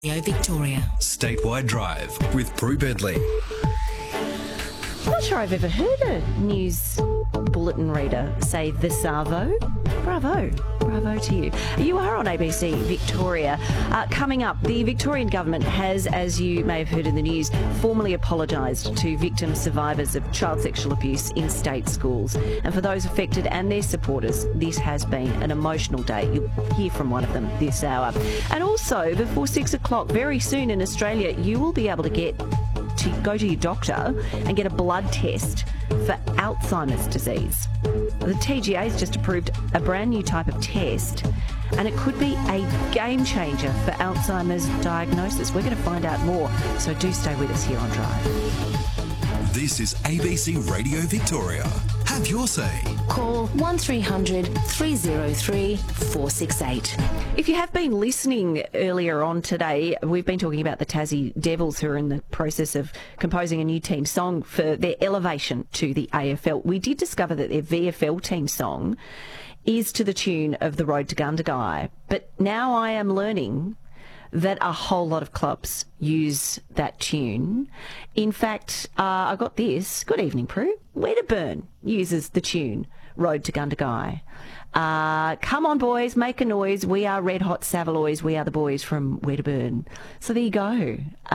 Victoria. Statewide Drive with Prue Bedley. I'm not sure I've ever heard a news bulletin reader say the Savo. Bravo to you. You are on ABC Victoria. Coming up, the Victorian government has, as you may have heard in the news, formally apologised to victim survivors of child sexual abuse in state schools. And for those affected and their supporters, this has been an emotional day. You'll hear from one of them this hour. And also, before 6 o'clock, very soon in Australia, you will be able to go to your doctor and get a blood test for Alzheimer's disease. The TGA has just approved a brand new type of test, and it could be a game changer for Alzheimer's diagnosis. We're going to find out more, so do stay with us here on Drive. This is ABC Radio Victoria. Have your say. Call 1300 303 468. If you have been listening earlier on today, we've been talking about the Tassie Devils, who are in the process of composing a new team song for their elevation to the AFL. We did discover that their VFL team song is to the tune of The Road to Gundagai, but now I am learning that a whole lot of clubs use that tune. In fact, I got this. Good evening, Prue. Wedderburn uses the tune Road to Gundagai. Come on, boys, make a noise. We are Red Hot Savaloys. We are the boys from Wedderburn. So there you go.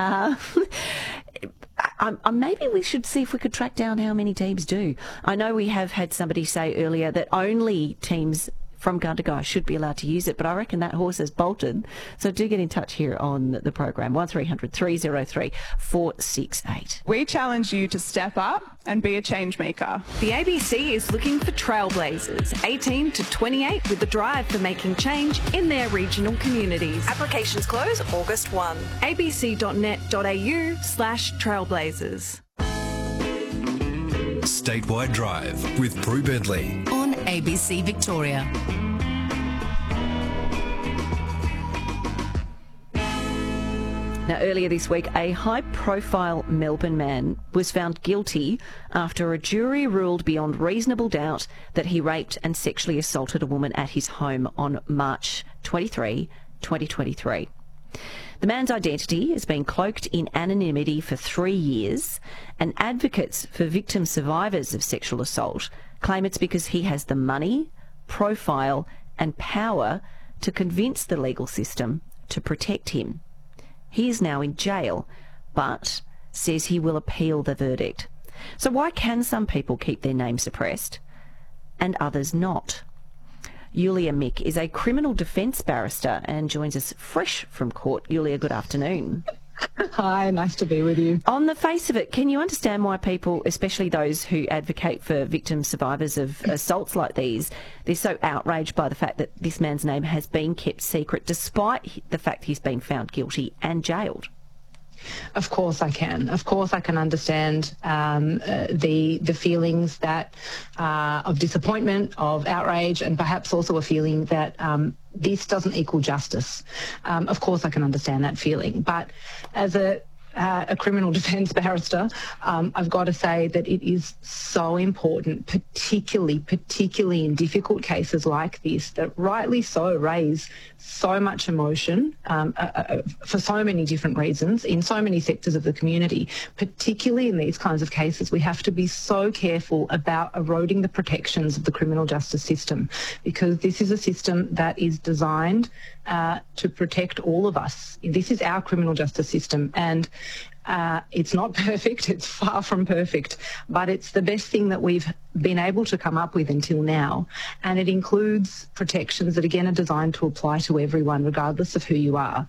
Maybe we should see if we could track down how many teams do. I know we have had somebody say earlier that only teams from Gundagai should be allowed to use it, but I reckon that horse has bolted. So do get in touch here on the program, 1300 303 468. We challenge you to step up and be a change maker. The ABC is looking for trailblazers, 18 to 28, with the drive for making change in their regional communities. Applications close August 1. abc.net.au/trailblazers. Statewide Drive with Prue Bedley. On ABC Victoria. Now, earlier this week, a high-profile Melbourne man was found guilty after a jury ruled beyond reasonable doubt that he raped and sexually assaulted a woman at his home on March 23, 2023. The man's identity has been cloaked in anonymity for 3 years, and advocates for victim survivors of sexual assault claim it's because he has the money, profile and power to convince the legal system to protect him. He is now in jail, but says he will appeal the verdict. So why can some people keep their name suppressed and others not? Yulia Mick is a criminal defence barrister and joins us fresh from court. Yulia, good afternoon. Hi, nice to be with you. On the face of it, can you understand why people, especially those who advocate for victim survivors of assaults like these, they're so outraged by the fact that this man's name has been kept secret despite the fact he's been found guilty and jailed? Of course I can. Of course I can understand the feelings that of disappointment, of outrage, and perhaps also a feeling that this doesn't equal justice. Of course I can understand that feeling. But as a criminal defence barrister, I've got to say that it is so important, particularly in difficult cases like this, that rightly so raise so much emotion for so many different reasons in so many sectors of the community. Particularly in these kinds of cases, we have to be so careful about eroding the protections of the criminal justice system, because this is a system that is designed to protect all of us. This is our criminal justice system, and it's not perfect, it's far from perfect, but it's the best thing that we've been able to come up with until now. And it includes protections that, again, are designed to apply to everyone, regardless of who you are.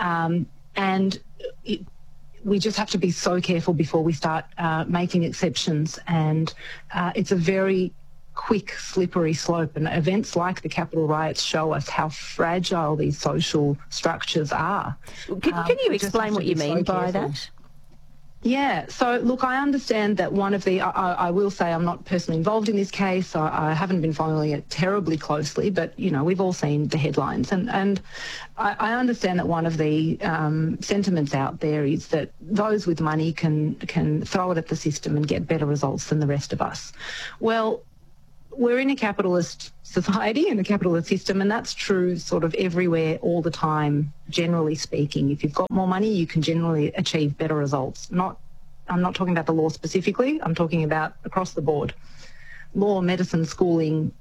We just have to be so careful before we start making exceptions. And it's a very quick, slippery slope. And events like the Capitol riots show us how fragile these social structures are. Can you explain what you mean by that? Yeah, so look, I understand that one of the, I will say I'm not personally involved in this case. I haven't been following it terribly closely, but, you know, we've all seen the headlines. And I understand that one of the sentiments out there is that those with money can throw it at the system and get better results than the rest of us. Well, we're in a capitalist society and a capitalist system, and that's true sort of everywhere all the time, generally speaking. If you've got more money, you can generally achieve better results. I'm not talking about the law specifically, I'm talking about across the board. Law, medicine, schooling,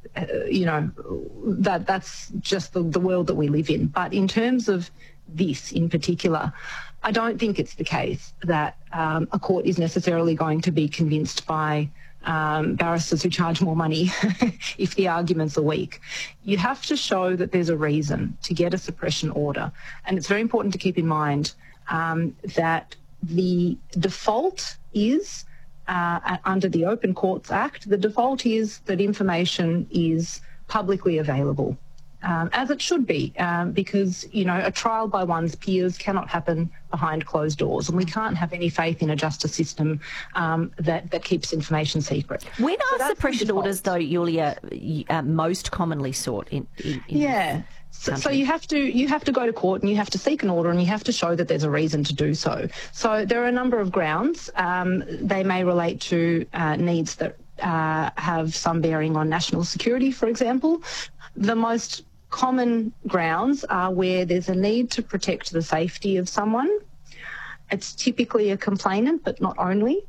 that's just the world that we live in. But in terms of this in particular, I don't think it's the case that a court is necessarily going to be convinced by barristers who charge more money if the arguments are weak. You have to show that there's a reason to get a suppression order. And it's very important to keep in mind that the default is, under the Open Courts Act, the default is that information is publicly available. As it should be, because, a trial by one's peers cannot happen behind closed doors, and we can't have any faith in a justice system that keeps information secret. When are suppression orders, though, Yulia, most commonly sought in Yeah. So you have to go to court and you have to seek an order and you have to show that there's a reason to do so. So there are a number of grounds. They may relate to needs that have some bearing on national security, for example. The most common grounds are where there's a need to protect the safety of someone. It's typically a complainant, but not only,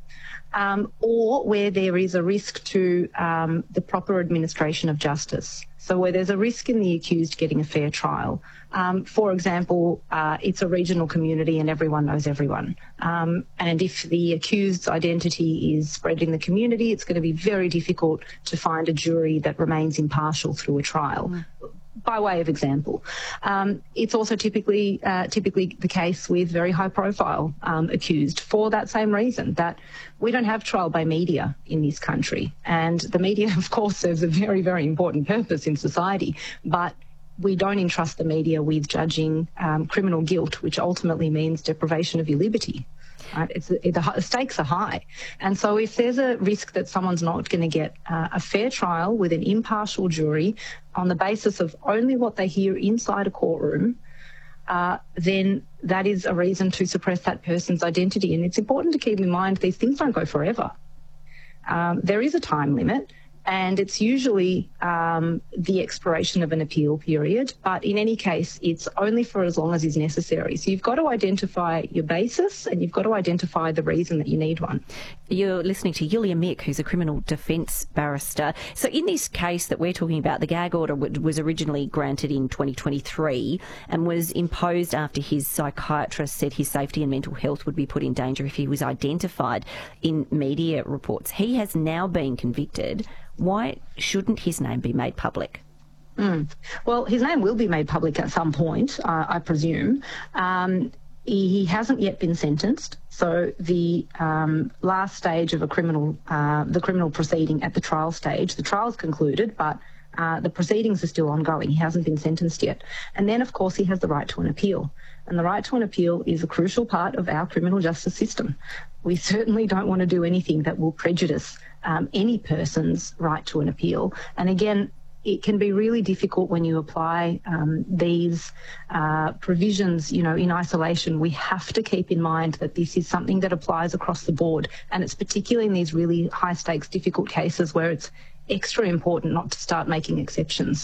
or where there is a risk to the proper administration of justice. So where there's a risk in the accused getting a fair trial. For example, it's a regional community and everyone knows everyone. And if the accused's identity is spread in the community, it's going to be very difficult to find a jury that remains impartial through a trial. By way of example, it's also typically the case with very high-profile accused for that same reason, that we don't have trial by media in this country. And the media, of course, serves a very, very important purpose in society, but we don't entrust the media with judging criminal guilt, which ultimately means deprivation of your liberty. Right? The stakes are high. And so if there's a risk that someone's not going to get a fair trial with an impartial jury on the basis of only what they hear inside a courtroom, then that is a reason to suppress that person's identity. And it's important to keep in mind these things don't go forever. There is a time limit. And it's usually the expiration of an appeal period, but in any case, it's only for as long as is necessary. So you've got to identify your basis and you've got to identify the reason that you need one. You're listening to Yulia Mick, who's a criminal defence barrister. So in this case that we're talking about, the gag order was originally granted in 2023 and was imposed after his psychiatrist said his safety and mental health would be put in danger if he was identified in media reports. He has now been convicted. Why shouldn't his name be made public? Well, his name will be made public at some point, I presume. He hasn't yet been sentenced, so the last stage of the criminal proceeding at the trial stage, the trial's concluded, but the proceedings are still ongoing. He hasn't been sentenced yet. And then, of course, he has the right to an appeal. And the right to an appeal is a crucial part of our criminal justice system. We certainly don't want to do anything that will prejudice any person's right to an appeal. And again, it can be really difficult when you apply these provisions, in isolation. We have to keep in mind that this is something that applies across the board. And it's particularly in these really high stakes, difficult cases where it's extra important not to start making exceptions.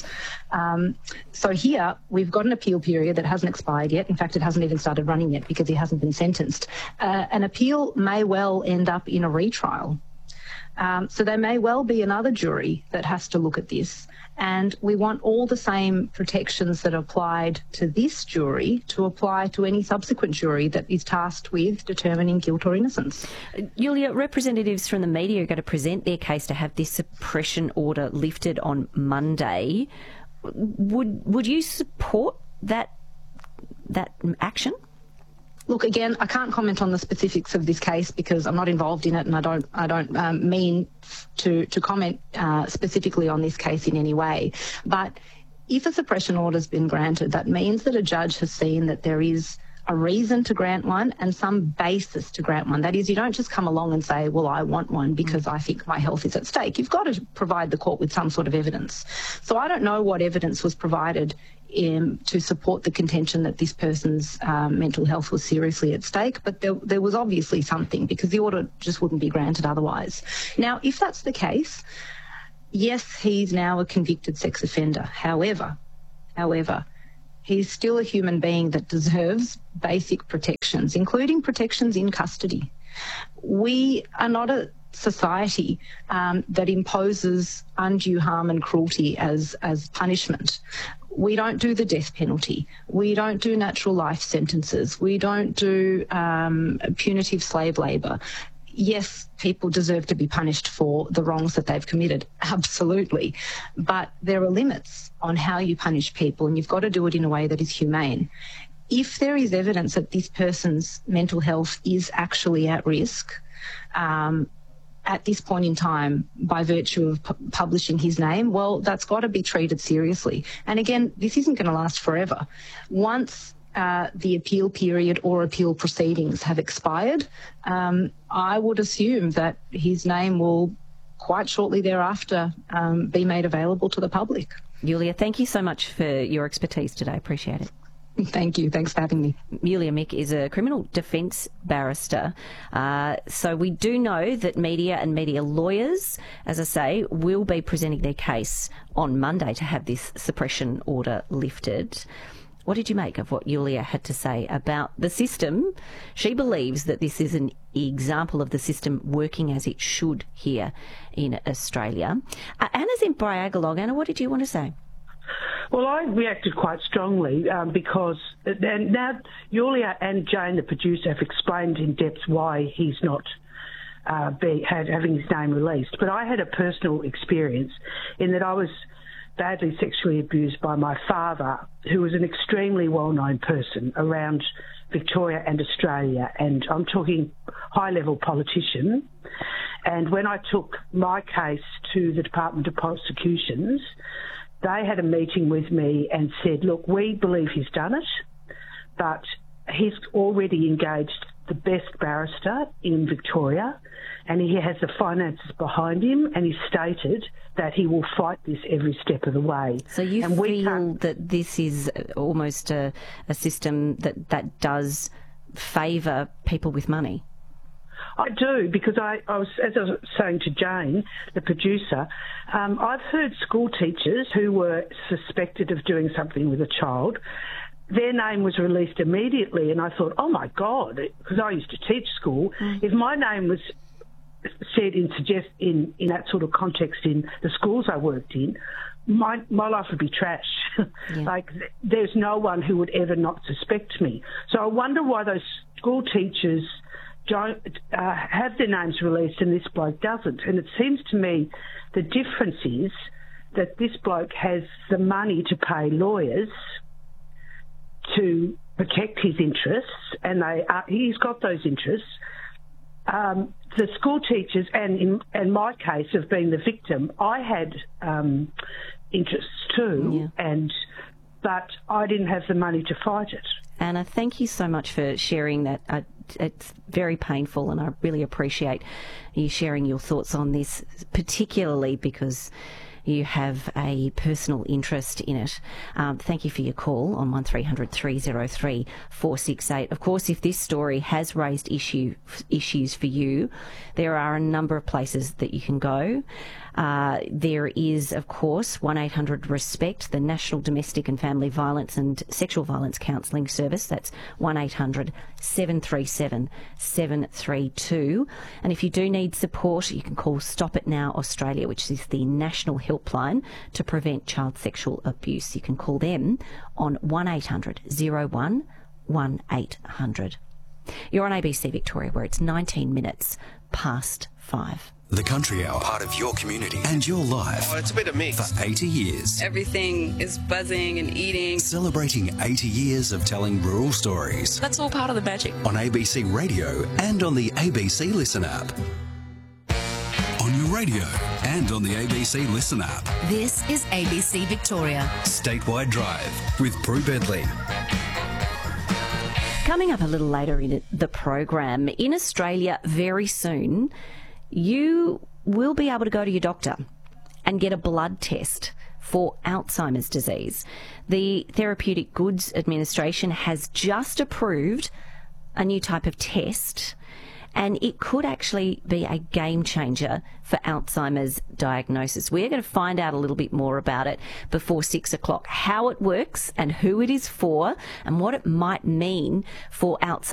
So here we've got an appeal period that hasn't expired yet. In fact, it hasn't even started running yet because he hasn't been sentenced. An appeal may well end up in a retrial. So there may well be another jury that has to look at this. And we want all the same protections that applied to this jury to apply to any subsequent jury that is tasked with determining guilt or innocence. Yulia, representatives from the media are going to present their case to have this suppression order lifted on Monday. Would you support that action? Look, again, I can't comment on the specifics of this case because I'm not involved in it, and I don't mean to comment specifically on this case in any way. But if a suppression order has been granted, that means that a judge has seen that there is a reason to grant one and some basis to grant one. That is, you don't just come along and say, well, I want one because I think my health is at stake. You've got to provide the court with some sort of evidence. So I don't know what evidence was provided to support the contention that this person's mental health was seriously at stake, but there was obviously something because the order just wouldn't be granted otherwise. Now, if that's the case, yes, he's now a convicted sex offender. However, he's still a human being that deserves basic protections, including protections in custody. We are not a society that imposes undue harm and cruelty as punishment. We don't do the death penalty. We don't do natural life sentences. We don't do punitive slave labour. Yes, people deserve to be punished for the wrongs that they've committed, absolutely. But there are limits on how you punish people, and you've got to do it in a way that is humane. If there is evidence that this person's mental health is actually at risk, at this point in time, by virtue of publishing his name, well, that's got to be treated seriously. And again, this isn't going to last forever. Once the appeal period or appeal proceedings have expired, I would assume that his name will quite shortly thereafter be made available to the public. Yulia, thank you so much for your expertise today. Appreciate it. Thank you. Thanks for having me. Yulia Mick is a criminal defence barrister. So we do know that media and media lawyers, as I say, will be presenting their case on Monday to have this suppression order lifted. What did you make of what Yulia had to say about the system? She believes that this is an example of the system working as it should here in Australia. Anna's in Bryagalong. Anna, what did you want to say? Well, I reacted quite strongly because now Yulia and Jane, the producer, have explained in depth why he's not having his name released. But I had a personal experience in that I was badly sexually abused by my father, who was an extremely well-known person around Victoria and Australia, and I'm talking high-level politician. And when I took my case to the Department of Prosecutions, they had a meeting with me and said, look, we believe he's done it, but he's already engaged the best barrister in Victoria, and he has the finances behind him, and he stated that he will fight this every step of the way. So you feel that this is almost a system that does favour people with money? I do, because I was, as I was saying to Jane, the producer, I've heard school teachers who were suspected of doing something with a child, their name was released immediately, and I thought, oh my God, because I used to teach school, if my name was said in that sort of context in the schools I worked in, my life would be trash. Yeah. Like, there's no one who would ever not suspect me. So I wonder why those school teachers don't have their names released and this bloke doesn't. And it seems to me the difference is that this bloke has the money to pay lawyers to protect his interests, and he's got those interests. The school teachers, and in my case of being the victim, I had interests too, but I didn't have the money to fight it. Anna, thank you so much for sharing that. It's very painful, and I really appreciate you sharing your thoughts on this, particularly because you have a personal interest in it. Thank you for your call on 1300 303 468. Of course, if this story has raised issues for you, there are a number of places that you can go. There is, of course, 1-800-RESPECT, the National Domestic and Family Violence and Sexual Violence Counselling Service. That's 1-800-737-732. And if you do need support, you can call Stop It Now Australia, which is the national helpline to prevent child sexual abuse. You can call them on 1-800-01-1800. You're on ABC Victoria, where it's 19 minutes past 5. The Country Hour, part of your community and your life. Oh, it's a bit of mix. For 80 years. Everything is buzzing and eating. Celebrating 80 years of telling rural stories. That's all part of the magic. On ABC Radio and on the ABC Listen app. On your radio and on the ABC Listen app. This is ABC Victoria. Statewide Drive with Prue Bedley. Coming up a little later in the program, in Australia very soon, you will be able to go to your doctor and get a blood test for Alzheimer's disease. The Therapeutic Goods Administration has just approved a new type of test, and it could actually be a game changer for Alzheimer's diagnosis. We're going to find out a little bit more about it before 6 o'clock, how it works and who it is for and what it might mean for Alzheimer's